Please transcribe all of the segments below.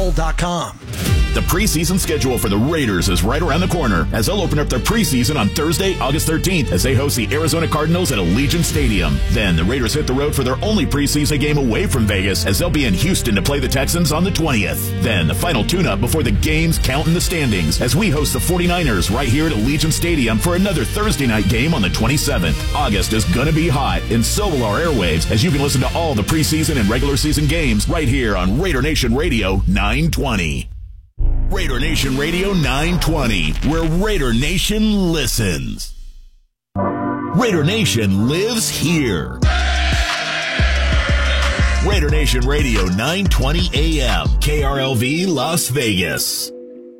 BetOnline@BetOnline.com. The preseason schedule for the Raiders is right around the corner as they'll open up their preseason on Thursday, August 13th as they host the Arizona Cardinals at Allegiant Stadium. Then the Raiders hit the road for their only preseason game away from Vegas as they'll be in Houston to play the Texans on the 20th. Then the final tune-up before the games count in the standings as we host the 49ers right here at Allegiant Stadium for another Thursday night game on the 27th. August is going to be hot, and so will our airwaves as you can listen to all the preseason and regular season games right here on Raider Nation Radio 920. Raider Nation Radio 920, where Raider Nation listens. Raider Nation lives here. Raider Nation Radio 920 AM, KRLV, Las Vegas.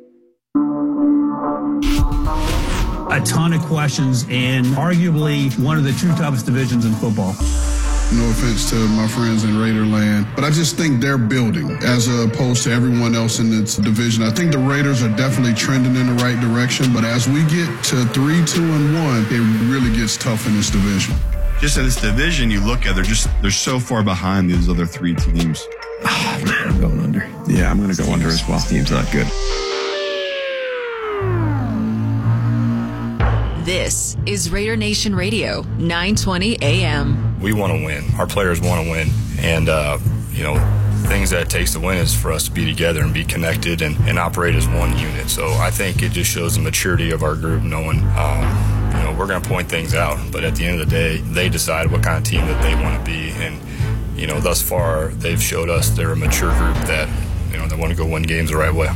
A ton of questions in arguably one of the two toughest divisions in football. No offense to my friends in Raiderland, but I just think they're building as opposed to everyone else in this division. I think the Raiders are definitely trending in the right direction, but as we get to 3, 2, and 1, it really gets tough in this division. Just in this division, you look at, they're so far behind these other three teams. Oh, man, I'm going under. Yeah, I'm going to go under as well. Team's not good. This is Raider Nation Radio, 920 AM. We want to win. Our players want to win. And, things that it takes to win is for us to be together and be connected and operate as one unit. So I think it just shows the maturity of our group knowing, we're going to point things out. But at the end of the day, they decide what kind of team that they want to be. And, thus far, they've showed us they're a mature group that, they want to go win games the right way.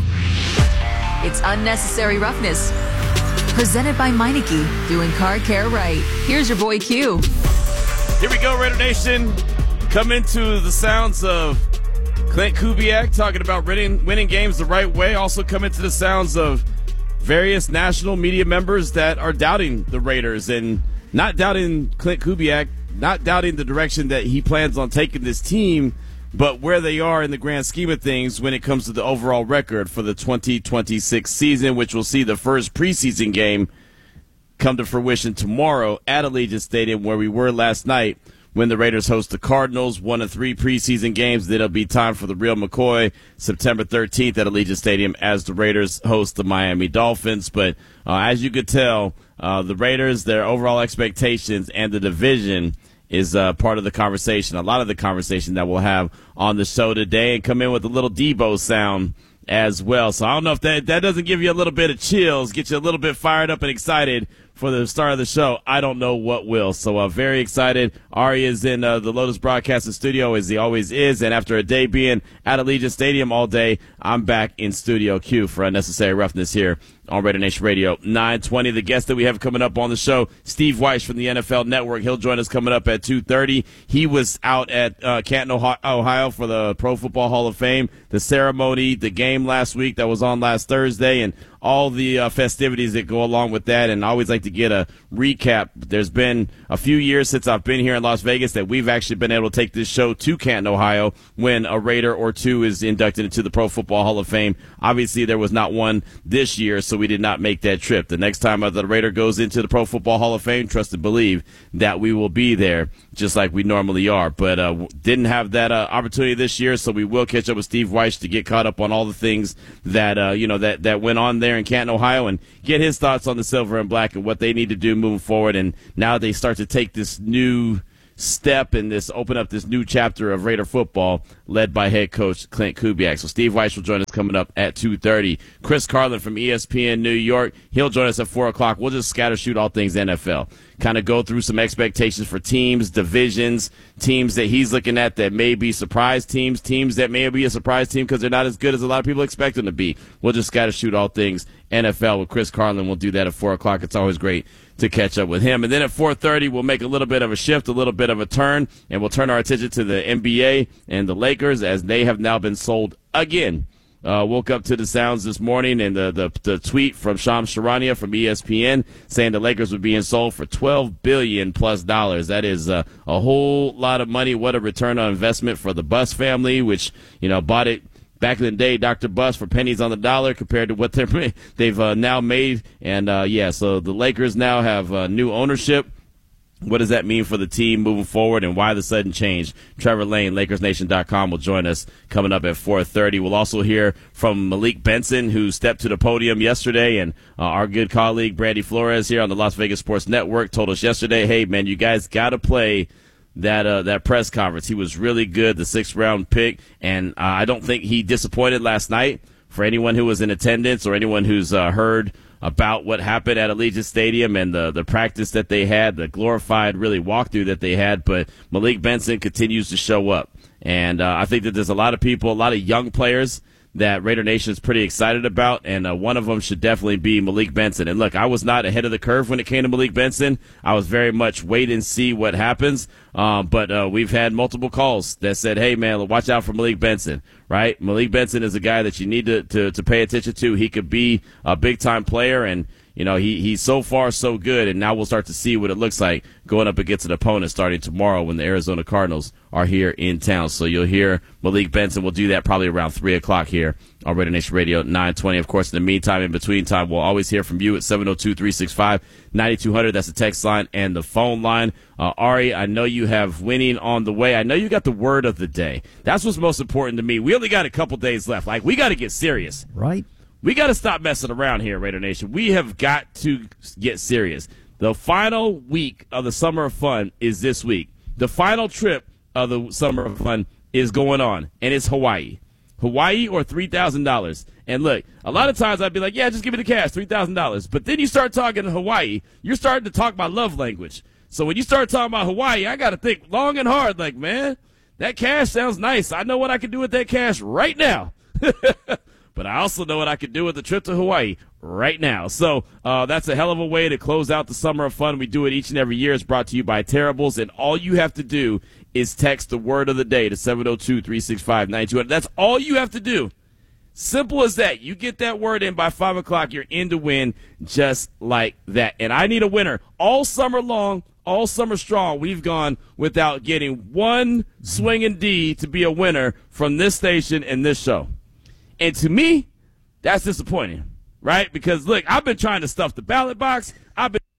It's Unnecessary Roughness. Presented by Meineke, doing car care right. Here's your boy Q. Here we go, Raider Nation. Come into the sounds of Clint Kubiak talking about winning games the right way. Also come into the sounds of various national media members that are doubting the Raiders and not doubting Clint Kubiak, not doubting the direction that he plans on taking this team, but where they are in the grand scheme of things when it comes to the overall record for the 2026 season, which will see the first preseason game come to fruition tomorrow at Allegiant Stadium, where we were last night when the Raiders host the Cardinals. 1 of 3 preseason games. Then it'll be time for the real McCoy, September 13th at Allegiant Stadium as the Raiders host the Miami Dolphins. But as you could tell, the Raiders, their overall expectations and the division is part of the conversation, a lot of the conversation that we'll have on the show today, and come in with a little Debo sound as well. So I don't know if that doesn't give you a little bit of chills, get you a little bit fired up and excited for the start of the show. I don't know what will. So very excited. Ari is in the Lotus Broadcasting Studio, as he always is, and after a day being at Allegiant Stadium all day, I'm back in Studio Q for Unnecessary Roughness here on Raider Nation Radio 920. The guest that we have coming up on the show, Steve Weiss from the NFL Network. He'll join us coming up at 2:30. He was out at Canton, Ohio for the Pro Football Hall of Fame, the ceremony, the game last week that was on last Thursday, and all the festivities that go along with that. And I always like to get a recap. There's been a few years since I've been here in Las Vegas that we've actually been able to take this show to Canton, Ohio, when a Raider or two is inducted into the Pro Football Hall of Fame. Obviously, there was not one this year, so we did not make that trip. The next time the Raider goes into the Pro Football Hall of Fame, trust and believe that we will be there just like we normally are. But didn't have that opportunity this year, so we will catch up with Steve Weiss to get caught up on all the things that that went on there in Canton, Ohio, and get his thoughts on the silver and black and what they need to do moving forward. And now they start to take this new step and open up this new chapter of Raider football led by head coach Clint Kubiak. So Steve Weiss will join us coming up at 2:30. Chris Carlin from ESPN New York, he'll join us at 4 o'clock. We'll just scatter shoot all things NFL. Kind of go through some expectations for teams, divisions, teams that he's looking at that may be surprise teams that may be a surprise team because they're not as good as a lot of people expect them to be. We'll just scatter shoot all things NFL with Chris Carlin. We'll do that at 4 o'clock. It's always great to catch up with him. And then at 4:30, we'll make a little bit of a shift, a little bit of a turn, and we'll turn our attention to the NBA and the Lakers as they have now been sold again. Woke up to the sounds this morning and the tweet from Shams Charania from ESPN saying the Lakers were being sold for $12 billion plus. That is a whole lot of money. What a return on investment for the Buss family, which bought it back in the day, Dr. Buss, for pennies on the dollar compared to what they've now made. And so the Lakers now have new ownership. What does that mean for the team moving forward, and why the sudden change? Trevor Lane, LakersNation.com, will join us coming up at 4:30. We'll also hear from Malik Benson, who stepped to the podium yesterday, and our good colleague Brandy Flores here on the Las Vegas Sports Network told us yesterday, hey, man, you guys got to play that press conference. He was really good, the 6th-round pick, and I don't think he disappointed last night. For anyone who was in attendance or anyone who's heard about what happened at Allegiant Stadium and the practice that they had, the glorified really walkthrough that they had, but Malik Benson continues to show up. And I think that there's a lot of people, a lot of young players that Raider Nation is pretty excited about, and one of them should definitely be Malik Benson. And look, I was not ahead of the curve when it came to Malik Benson. I was very much wait and see what happens. But we've had multiple calls that said, hey, man, watch out for Malik Benson, right? Malik Benson is a guy that you need to pay attention to. He could be a big-time player, and he's so far so good, and now we'll start to see what it looks like going up against an opponent starting tomorrow when the Arizona Cardinals are here in town. So you'll hear Malik Benson. We'll do that probably around 3 o'clock here on Raider Nation Radio 920. Of course, in the meantime, in between time, we'll always hear from you at 702-365-9200. That's the text line and the phone line. Ari, I know you have winning on the way. I know you got the word of the day. That's what's most important to me. We only got a couple days left. Like, we got to get serious. Right. We got to stop messing around here, Raider Nation. We have got to get serious. The final week of the Summer of Fun is this week. The final trip of the Summer of Fun is going on, and it's Hawaii. Hawaii or $3,000. And look, a lot of times I'd be like, yeah, just give me the cash, $3,000. But then you start talking Hawaii, you're starting to talk my love language. So when you start talking about Hawaii, I got to think long and hard, like, man, that cash sounds nice. I know what I can do with that cash right now. But I also know what I could do with the trip to Hawaii right now. So that's a hell of a way to close out the Summer of Fun. We do it each and every year. It's brought to you by Terribles. And all you have to do is text the word of the day to 702-365-9200. That's all you have to do. Simple as that. You get that word in by 5 o'clock, you're in to win just like that. And I need a winner. All summer long, all summer strong, we've gone without getting one swinging D to be a winner from this station and this show. And to me, that's disappointing, right? Because, look, I've been trying to stuff the ballot box. I've been